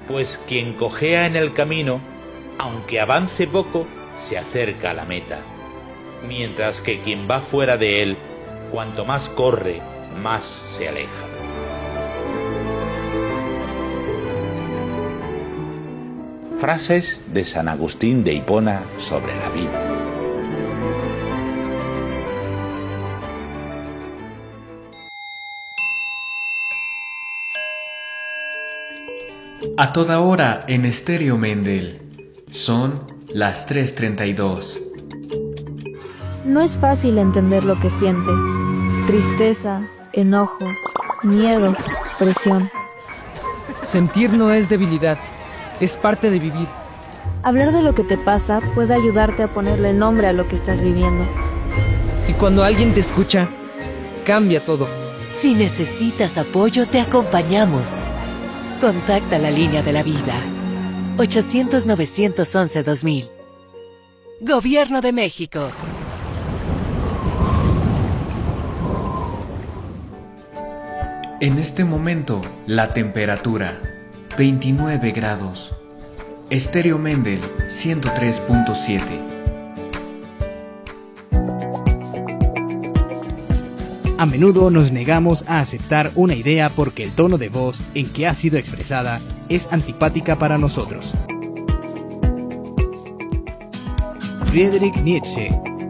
pues quien cojea en el camino, aunque avance poco, se acerca a la meta, mientras que quien va fuera de él, cuanto más corre, más se aleja. Frases de San Agustín de Hipona sobre la vida. A toda hora en Estéreo Mendel. Son las 3:32. No es fácil entender lo que sientes. Tristeza, enojo, miedo, presión. Sentir no es debilidad, es parte de vivir. Hablar de lo que te pasa puede ayudarte a ponerle nombre a lo que estás viviendo. Y cuando alguien te escucha, cambia todo. Si necesitas apoyo, te acompañamos. Contacta la línea de la vida. 800-911-2000. Gobierno de México. En este momento, la temperatura, 29 grados. Estéreo Mendel, 103.7. A menudo nos negamos a aceptar una idea porque el tono de voz en que ha sido expresada es antipática para nosotros. Friedrich Nietzsche.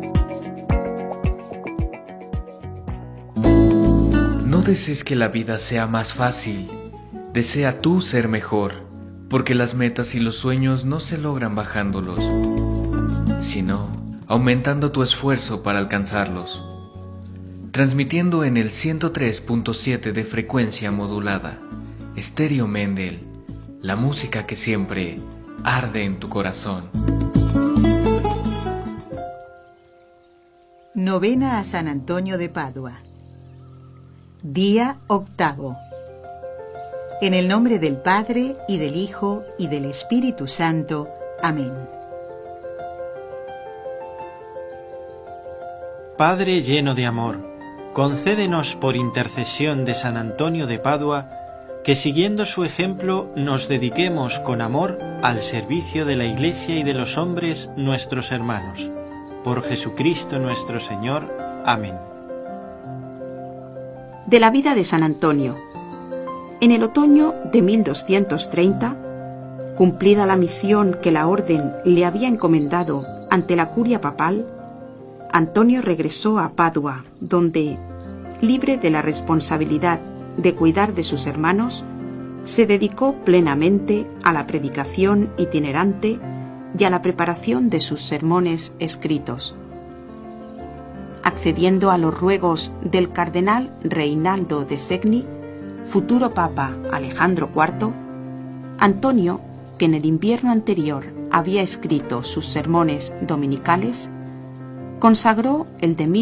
No desees que la vida sea más fácil, desea tú ser mejor, porque las metas y los sueños no se logran bajándolos, sino aumentando tu esfuerzo para alcanzarlos. Transmitiendo en el 103.7 de frecuencia modulada, Estéreo Mendel, la música que siempre arde en tu corazón. Novena a San Antonio de Padua. Día octavo. En el nombre del Padre, y del Hijo, y del Espíritu Santo. Amén. Padre lleno de amor, concédenos por intercesión de San Antonio de Padua, que siguiendo su ejemplo nos dediquemos con amor al servicio de la Iglesia y de los hombres nuestros hermanos. Por Jesucristo nuestro Señor. Amén. De la vida de San Antonio. En el otoño de 1230, cumplida la misión que la orden le había encomendado ante la curia papal, Antonio regresó a Padua, donde, libre de la responsabilidad de cuidar de sus hermanos, se dedicó plenamente a la predicación itinerante y a la preparación de sus sermones escritos. Accediendo a los ruegos del cardenal Reinaldo de Segni, futuro papa Alejandro IV, Antonio, que en el invierno anterior había escrito sus sermones dominicales, consagró el de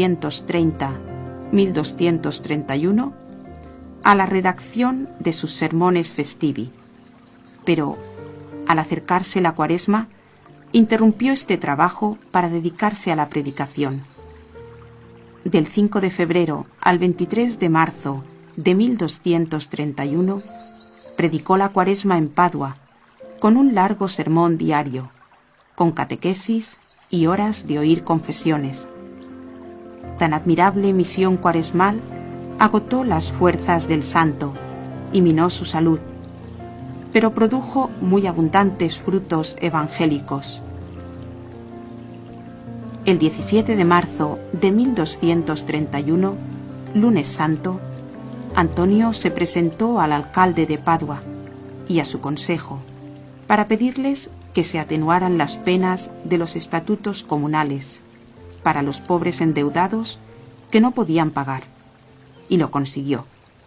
1230-1231 a la redacción de sus sermones festivi, pero al acercarse la Cuaresma, interrumpió este trabajo para dedicarse a la predicación. Del 5 de febrero al 23 de marzo de 1231, predicó la Cuaresma en Padua, con un largo sermón diario, con catequesis y horas de oír confesiones. Tan admirable misión cuaresmal agotó las fuerzas del santo y minó su salud, pero produjo muy abundantes frutos evangélicos. El 17 de marzo de 1231, lunes santo, Antonio se presentó al alcalde de Padua y a su consejo para pedirles que se atenuaran las penas de los estatutos comunales para los pobres endeudados que no podían pagar, y lo consiguió.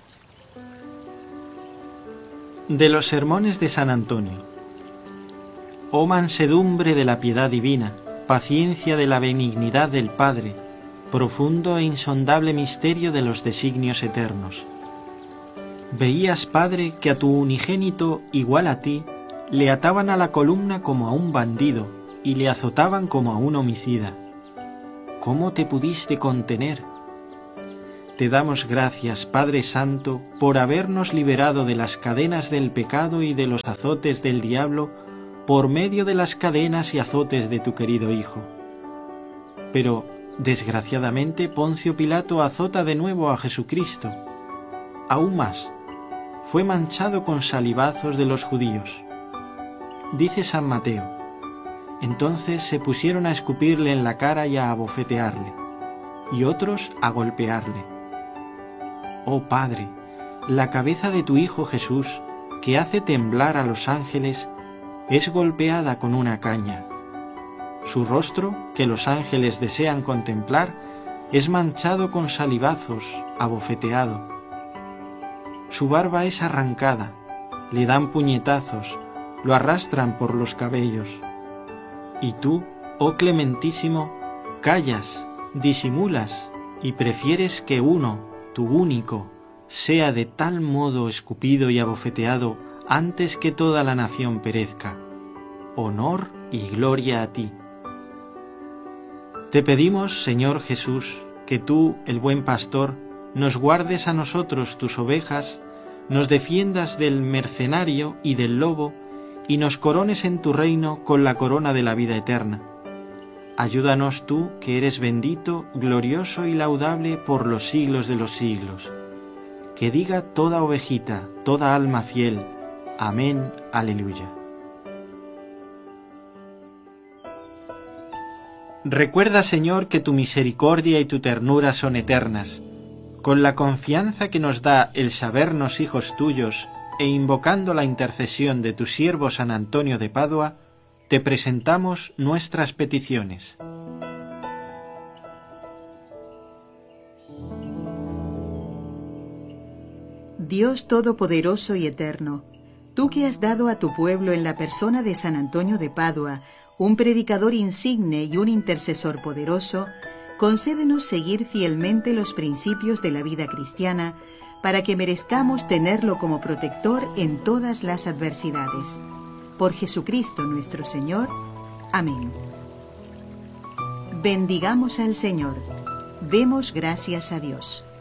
De los sermones de San Antonio. Oh mansedumbre de la piedad divina, paciencia de la benignidad del Padre, profundo e insondable misterio de los designios eternos. Veías, Padre, que a tu unigénito, igual a ti, le ataban a la columna como a un bandido y le azotaban como a un homicida. ¿Cómo te pudiste contener? te damos gracias, Padre Santo, por habernos liberado de las cadenas del pecado y de los azotes del diablo por medio de las cadenas y azotes de tu querido Hijo. Pero, desgraciadamente, Poncio Pilato azota de nuevo a Jesucristo. Aún más, fue manchado con salivazos de los judíos. Dice San Mateo: entonces se pusieron a escupirle en la cara y a abofetearle, y otros a golpearle. Oh Padre, la cabeza de tu Hijo Jesús, que hace temblar a los ángeles, es golpeada con una caña. Su rostro, que los ángeles desean contemplar, es manchado con salivazos, abofeteado. Su barba es arrancada, le dan puñetazos, lo arrastran por los cabellos. Y tú, oh Clementísimo, callas, disimulas y prefieres que uno, tu único, sea de tal modo escupido y abofeteado antes que toda la nación perezca. Honor y gloria a ti. Te pedimos, Señor Jesús, que tú, el buen pastor, nos guardes a nosotros, tus ovejas, nos defiendas del mercenario y del lobo, y nos corones en tu reino con la corona de la vida eterna. Ayúdanos tú, que eres bendito, glorioso y laudable por los siglos de los siglos. Que diga toda ovejita, toda alma fiel. Amén, aleluya. Recuerda, Señor, que tu misericordia y tu ternura son eternas. Con la confianza que nos da el sabernos hijos tuyos, e invocando la intercesión de tu siervo San Antonio de Padua, te presentamos nuestras peticiones. Dios Todopoderoso y Eterno, tú que has dado a tu pueblo en la persona de San Antonio de Padua un predicador insigne y un intercesor poderoso, concédenos seguir fielmente los principios de la vida cristiana para que merezcamos tenerlo como protector en todas las adversidades. Por Jesucristo nuestro Señor. Amén. Bendigamos al Señor. Demos gracias a Dios.